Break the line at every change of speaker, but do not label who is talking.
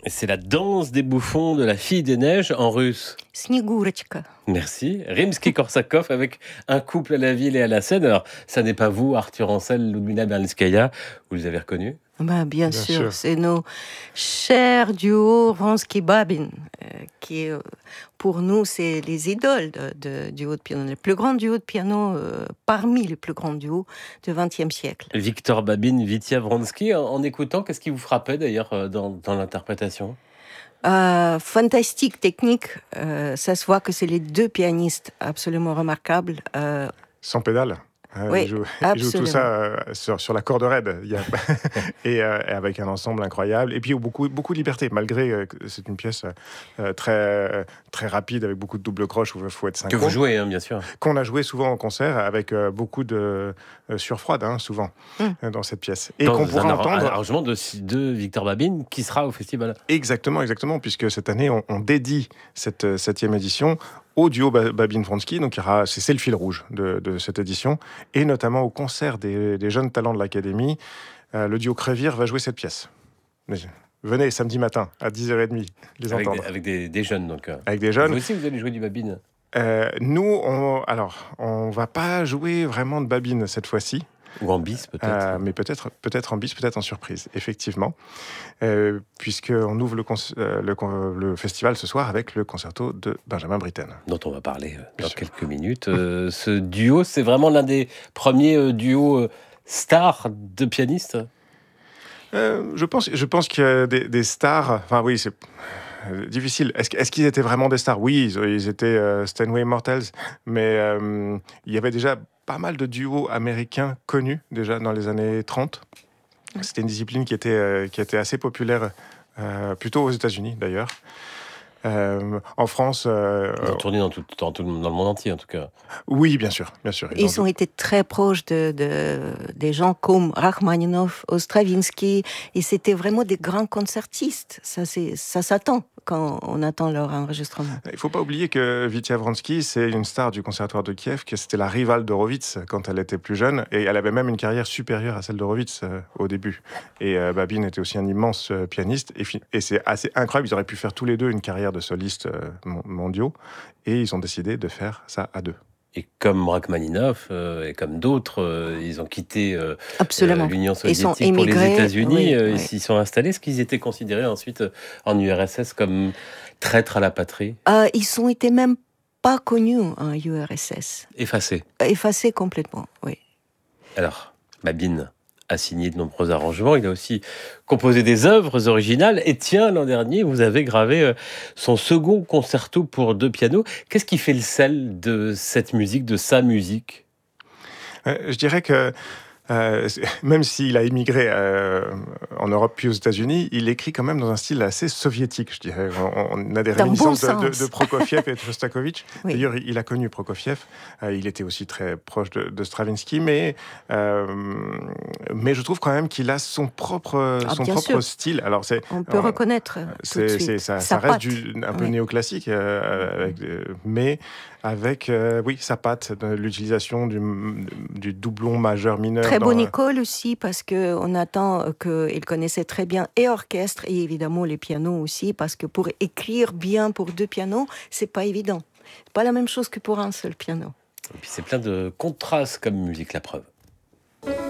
Et c'est la danse des bouffons de la fille des neiges en russe.
Снегурочка.
Merci. Rimsky-Korsakov avec un couple à la ville et à la scène. Alors, ça n'est pas vous, Arthur Ancel, Ludmila Berlinskaya, vous les avez reconnus?
Bien
Bien
sûr,
sûr.
c'est nos chers duos Vronsky-Babin, qui, pour nous, c'est les idoles de duo de piano, le plus grand duo de piano parmi les plus grands duos du XXe siècle.
Victor Babin, Vitya Vronsky, en écoutant, qu'est-ce qui vous frappait d'ailleurs dans l'interprétation?
Fantastique technique, ça se voit que c'est les deux pianistes absolument remarquables.
Sans pédale.
Oui,
Il joue tout
absolument.
ça sur la corde raide. Et avec un ensemble incroyable. Et puis beaucoup de liberté, malgré que c'est une pièce très, très rapide, avec beaucoup de double croche, où il faut être
Que
synchro.
vous jouez, hein, bien sûr.
Qu'on a joué souvent en concert, avec beaucoup de surfroide, souvent, dans cette pièce. Et
Dans
qu'on pourra
un
entendre...
arrangement de Victor Babin qui sera au festival.
Exactement, puisque cette année, on dédie cette 7e édition au duo Babin-Vronsky, donc c'est le fil rouge de cette édition, et notamment au concert des jeunes talents de l'Académie. Le duo Crévire va jouer cette pièce. Venez samedi matin à 10h30 les entendre.
Avec des jeunes, donc.
Avec des jeunes.
Vous aussi, vous allez jouer du Babin?
Nous, on va pas jouer vraiment de Babine cette fois-ci.
Ou en bis, peut-être.
Mais peut-être en bis, peut-être en surprise, effectivement. Puisqu'on ouvre le festival ce soir avec le concerto de Benjamin Britten.
Dont on va parler dans quelques minutes. Ce duo, c'est vraiment l'un des premiers duos stars de pianistes?
Je pense qu'il y a des stars... Enfin oui, c'est difficile. Est-ce qu'ils étaient vraiment des stars? Oui, ils étaient Steinway Immortals, mais il y avait déjà pas mal de duos américains connus déjà dans les années 30. C'était une discipline qui était assez populaire, plutôt aux États-Unis d'ailleurs. En France...
Ils ont tourné dans le monde entier, en tout cas.
Oui, bien sûr.
Ils ont été très proches des gens comme Rachmaninov, Stravinsky, et c'était vraiment des grands concertistes. Ça s'attend quand on attend leur enregistrement.
Il ne faut pas oublier que Vitya Vronsky, c'est une star du Conservatoire de Kiev, que c'était la rivale d'Horowitz quand elle était plus jeune, et elle avait même une carrière supérieure à celle d'Horowitz au début. Et Babin était aussi un immense pianiste, et c'est assez incroyable, ils auraient pu faire tous les deux une carrière de solistes mondiaux, et ils ont décidé de faire ça à deux.
Et comme Rachmaninov et comme d'autres, ils ont quitté l'Union soviétique pour les États-Unis. Ils s'y sont installés. Est-ce qu'ils étaient considérés ensuite en URSS comme traîtres à la patrie?
Ils ont été même pas connus en URSS. Effacés complètement, oui.
Alors, Babin a signé de nombreux arrangements. Il a aussi composé des œuvres originales. Et tiens, l'an dernier, vous avez gravé son second concerto pour deux pianos. Qu'est-ce qui fait le sel de cette musique, de sa musique?
Je dirais que même s'il a émigré en Europe puis aux États-Unis, il écrit quand même dans un style assez soviétique, je dirais. On a des réminiscences de Prokofiev et de Shostakovich. Oui. D'ailleurs, il a connu Prokofiev. Il était aussi très proche de Stravinsky, mais je trouve quand même qu'il a son propre style. Alors,
on peut reconnaître tout de suite.
Ça reste un peu néoclassique, mais avec sa patte, l'utilisation du doublon majeur-mineur.
Très bonne école aussi, parce qu'on attend qu'il connaissait très bien et orchestre, et évidemment les pianos aussi, parce que pour écrire bien pour deux pianos, c'est pas évident. C'est pas la même chose que pour un seul piano.
Et puis c'est plein de contrastes comme musique, la preuve.